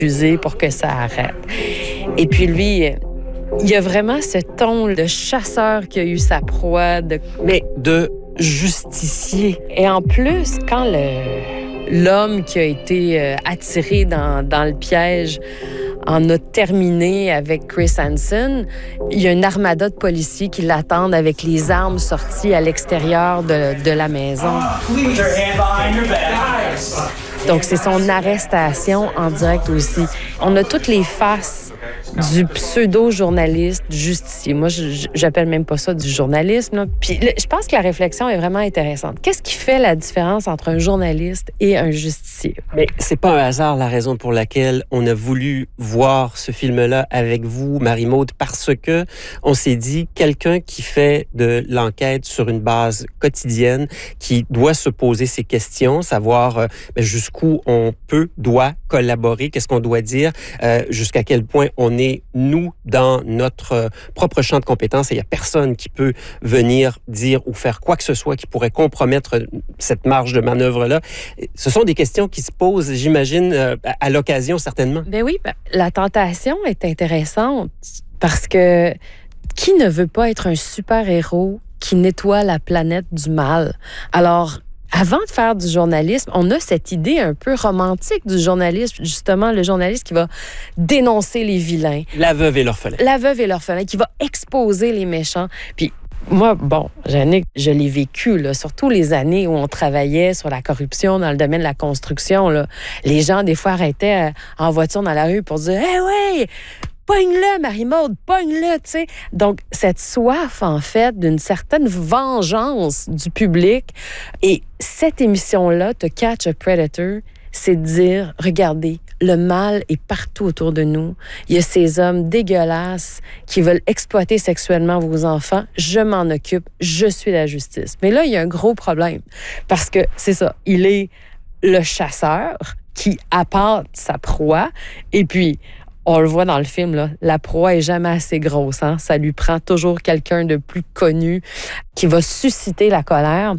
user pour que ça arrête. Et puis lui, il y a vraiment ce ton de chasseur qui a eu sa proie. Mais de justicier. Et en plus, quand l'homme qui a été attiré dans le piège en a terminé avec Chris Hansen, il y a une armada de policiers qui l'attendent avec les armes sorties à l'extérieur de la maison. Donc, c'est son arrestation en direct aussi. On a toutes les faces du pseudo-journaliste, du justicier. Moi, j'appelle même pas ça du journalisme, là. Puis, je pense que la réflexion est vraiment intéressante. Qu'est-ce qui fait la différence entre un journaliste et un justicier? Mais c'est pas un hasard la raison pour laquelle on a voulu voir ce film-là avec vous, Marie-Maude, parce que on s'est dit, quelqu'un qui fait de l'enquête sur une base quotidienne, qui doit se poser ces questions, savoir jusqu'où on doit collaborer, qu'est-ce qu'on doit dire, jusqu'à quel point on est, nous, dans notre propre champ de compétences et il n'y a personne qui peut venir dire ou faire quoi que ce soit qui pourrait compromettre cette marge de manœuvre-là. Ce sont des questions qui se posent, j'imagine, à l'occasion, certainement. Ben oui, la tentation est intéressante parce que qui ne veut pas être un super-héros qui nettoie la planète du mal? Alors, avant de faire du journalisme, on a cette idée un peu romantique du journalisme, justement, le journaliste qui va dénoncer les vilains. La veuve et l'orphelin. La veuve et l'orphelin, qui va exposer les méchants. Puis moi, Jannick, je l'ai vécu, là, surtout les années où on travaillait sur la corruption dans le domaine de la construction. Là. Les gens, des fois, arrêtaient en voiture dans la rue pour dire « Hey, ouais! Pogne-le, Marie-Maude, pogne-le, tu sais. » Donc, cette soif, en fait, d'une certaine vengeance du public. Et cette émission-là, To Catch a Predator, c'est de dire, regardez, le mal est partout autour de nous. Il y a ces hommes dégueulasses qui veulent exploiter sexuellement vos enfants. Je m'en occupe, je suis la justice. Mais là, il y a un gros problème. Parce que, c'est ça, il est le chasseur qui appâte sa proie. Et puis, on le voit dans le film, là, la proie est jamais assez grosse. Hein? Ça lui prend toujours quelqu'un de plus connu qui va susciter la colère.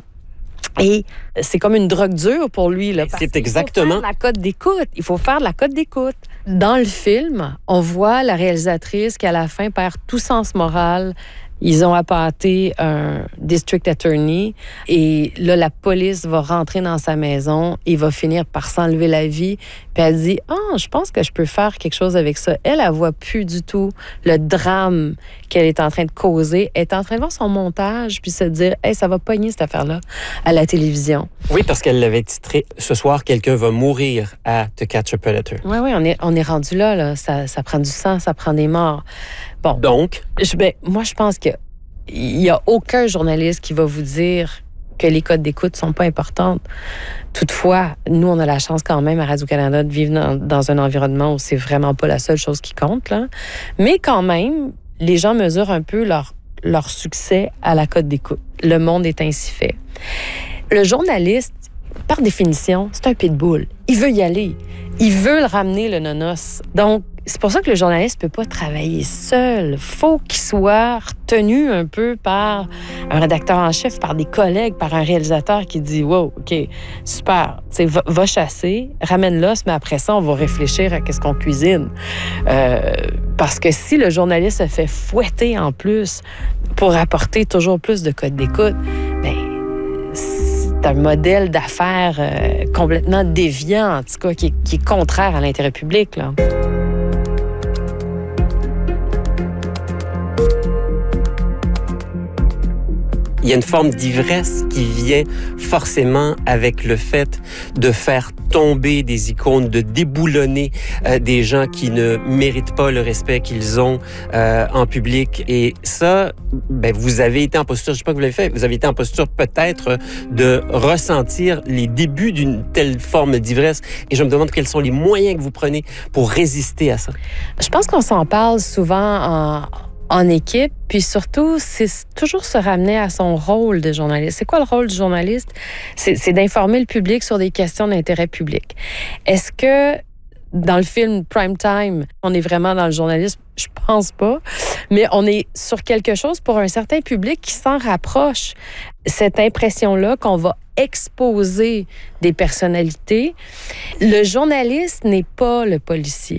Et c'est comme une drogue dure pour lui. Là, c'est exactement. Il faut faire la cote d'écoute. Il faut faire de la cote d'écoute. Dans le film, on voit la réalisatrice qui, à la fin, perd tout sens moral. Ils ont appâté un district attorney et là, la police va rentrer dans sa maison et va finir par s'enlever la vie. Puis elle dit, je pense que je peux faire quelque chose avec ça. Elle voit plus du tout le drame qu'elle est en train de causer. Elle est en train de voir son montage puis se dire, ça va pogner cette affaire-là à la télévision. Oui, parce qu'elle l'avait titré « Ce soir, quelqu'un va mourir à To Catch a Predator ». Oui, on est rendu là. Ça prend du sang, ça prend des morts. Bon. Donc? Moi, je pense qu'il n'y a aucun journaliste qui va vous dire que les codes d'écoute ne sont pas importantes. Toutefois, nous, on a la chance quand même à Radio-Canada de vivre dans un environnement où c'est vraiment pas la seule chose qui compte. Là. Mais quand même, les gens mesurent un peu leur succès à la cote d'écoute. Le monde est ainsi fait. Le journaliste, par définition, c'est un pitbull. Il veut y aller. Il veut le ramener, le nonos. Donc, c'est pour ça que le journaliste ne peut pas travailler seul. Il faut qu'il soit retenu un peu par un rédacteur en chef, par des collègues, par un réalisateur qui dit « Wow, OK, super, va chasser, ramène l'os, mais après ça, on va réfléchir à qu'est-ce qu'on cuisine. » Parce que si le journaliste se fait fouetter en plus pour apporter toujours plus de codes d'écoute, c'est un modèle d'affaires complètement déviant, en tout cas, qui est contraire à l'intérêt public, là. Il y a une forme d'ivresse qui vient forcément avec le fait de faire tomber des icônes, de déboulonner des gens qui ne méritent pas le respect qu'ils ont en public. Et ça, vous avez été en posture, je ne sais pas que vous l'avez fait, vous avez été en posture peut-être de ressentir les débuts d'une telle forme d'ivresse. Et je me demande quels sont les moyens que vous prenez pour résister à ça. Je pense qu'on s'en parle souvent en équipe, puis surtout, c'est toujours se ramener à son rôle de journaliste. C'est quoi le rôle du journaliste? C'est d'informer le public sur des questions d'intérêt public. Est-ce que dans le film Prime Time, on est vraiment dans le journalisme? Je pense pas. Mais on est sur quelque chose pour un certain public qui s'en rapproche. Cette impression-là qu'on va exposer des personnalités. Le journaliste n'est pas le policier.